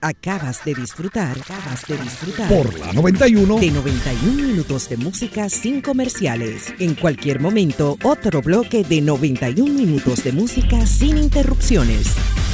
Acabas de disfrutar por la 91 de 91 minutos de música sin comerciales. En cualquier momento, otro bloque de 91 minutos de música sin interrupciones.